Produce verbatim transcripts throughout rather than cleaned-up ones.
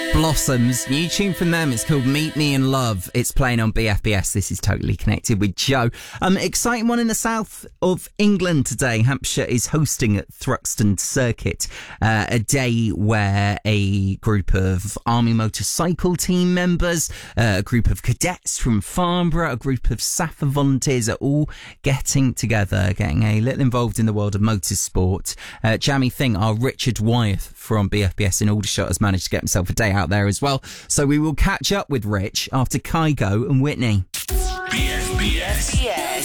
Blossoms, new tune from them. It's called Meet Me in Love. It's playing on B F B S. This is Totally Connected with Joe. Um, exciting one in the south of England today. Hampshire is hosting at Thruxton Circuit uh, a day where a group of Army motorcycle team members, uh, a group of cadets from Farnborough, a group of SAFA volunteers are all getting together, getting a little involved in the world of motorsport. Uh, Jammy Thing, our Richard Wyeth from B F B S in Aldershot, has managed to get himself a day out there as well. So we will catch up with Rich after Kygo and Whitney. B F B S. B F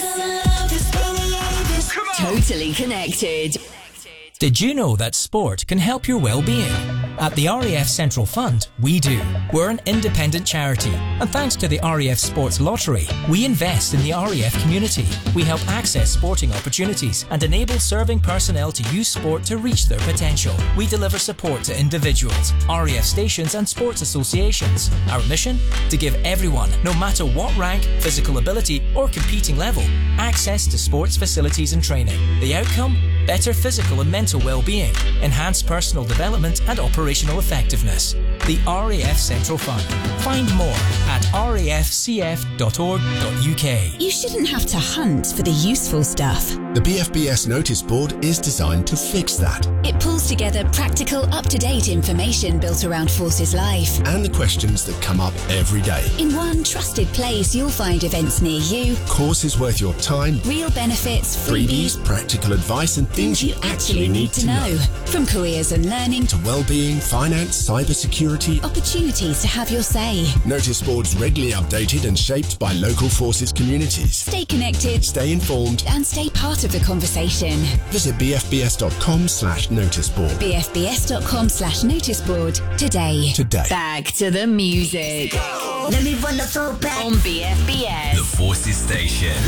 B S. Totally Connected. Did you know that sport can help your well-being? At the R A F Central Fund, we do. We're an independent charity, and thanks to the R A F Sports Lottery, we invest in the R A F community. We help access sporting opportunities and enable serving personnel to use sport to reach their potential. We deliver support to individuals, R A F stations and sports associations. Our mission? To give everyone, no matter what rank, physical ability or competing level, access to sports facilities and training. The outcome? Better physical and mental well-being, enhanced personal development and operational effectiveness. The R A F Central Fund. Find more at r a f c f dot org dot u k. You shouldn't have to hunt for the useful stuff. The B F B S notice board is designed to fix that. It pulls together practical, up-to-date information built around Forces Life. And the questions that come up every day. In one trusted place, you'll find events near you, Courses worth your time, real benefits, freebies, freebies, practical advice and things you actually need to know. From careers and learning To well-being, finance, cybersecurity. opportunities to have your say. Notice boards regularly updated and shaped by local forces communities. Stay connected Stay informed. and stay part of the conversation. Visit b f b s dot com slash notice board b f b s dot com slash notice board today. today. Back to the music Let me run the floor back. on B F B S. The Forces Station.